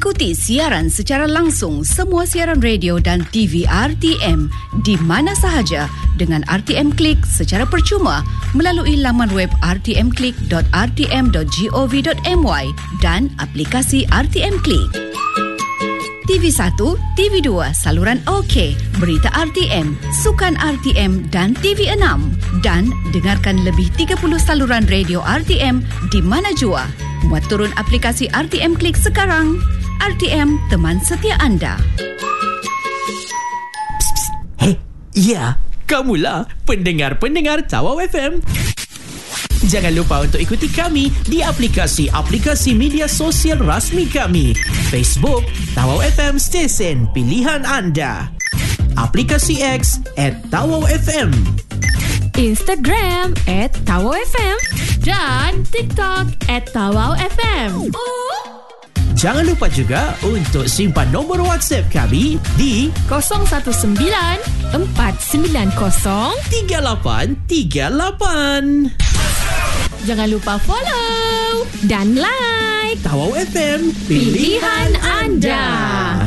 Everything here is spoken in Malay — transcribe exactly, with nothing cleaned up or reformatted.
Ikuti siaran secara langsung semua siaran radio dan T V R T M di mana sahaja dengan R T M Click secara percuma melalui laman web r t m click dot r t m dot gov dot my dan aplikasi R T M Click. T V satu, T V dua, saluran OK, berita R T M, sukan R T M dan T V enam. Dan dengarkan lebih tiga puluh saluran radio R T M di mana jua. Muat turun aplikasi R T M Click sekarang. R T M, teman setia anda. Psst, psst. Hei, ya, kamulah pendengar-pendengar Tawau F M. Jangan lupa untuk ikuti kami di aplikasi-aplikasi media sosial rasmi kami. Facebook, Tawau F M Stesen Pilihan Anda. Aplikasi X at Tawau F M. Instagram at Tawau F M. Dan TikTok at Tawau F M. Jangan lupa juga untuk simpan nombor WhatsApp kami di kosong satu sembilan empat sembilan kosong tiga lapan tiga lapan. Jangan lupa follow dan like Tawau F M, pilihan anda.